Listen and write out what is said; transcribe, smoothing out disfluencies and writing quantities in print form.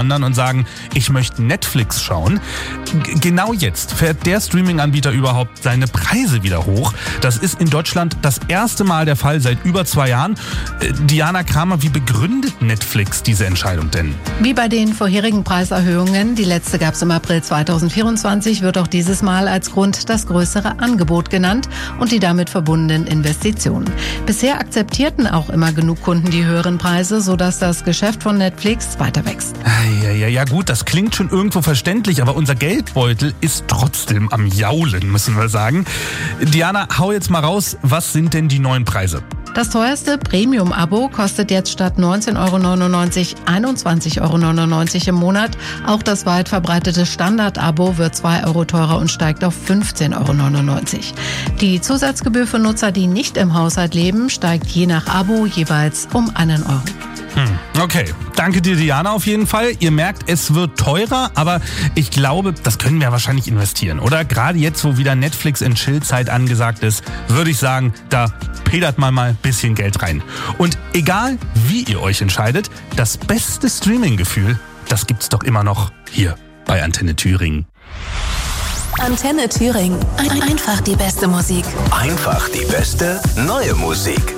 und sagen, ich möchte Netflix schauen. Genau jetzt fährt der Streaming-Anbieter überhaupt seine Preise wieder hoch. Das ist in Deutschland das erste Mal der Fall seit über 2 Jahren. Diana Kramer, wie begründet Netflix diese Entscheidung denn? Wie bei den vorherigen Preiserhöhungen, die letzte gab es im April 2024, wird auch dieses Mal als Grund das größere Angebot genannt und die damit verbundenen Investitionen. Bisher akzeptierten auch immer genug Kunden die höheren Preise, sodass das Geschäft von Netflix weiter wächst. Ja gut, das klingt schon irgendwo verständlich, aber unser Geldbeutel ist trotzdem am Jaulen, müssen wir sagen. Diana, hau jetzt mal raus, was sind denn die neuen Preise? Das teuerste Premium-Abo kostet jetzt statt 19,99 € 21,99 € im Monat. Auch das weit verbreitete Standard-Abo wird 2 € teurer und steigt auf 15,99 €. Die Zusatzgebühr für Nutzer, die nicht im Haushalt leben, steigt je nach Abo jeweils um 1 €. Okay, danke dir, Diana, auf jeden Fall. Ihr merkt, es wird teurer, aber ich glaube, das können wir wahrscheinlich investieren, oder? Gerade jetzt, wo wieder Netflix-and-Chill-Zeit angesagt ist, würde ich sagen, da pedert man mal ein bisschen Geld rein. Und egal, wie ihr euch entscheidet, das beste Streaming-Gefühl, das gibt's doch immer noch hier bei Antenne Thüringen. Antenne Thüringen. Einfach die beste Musik. Einfach die beste neue Musik.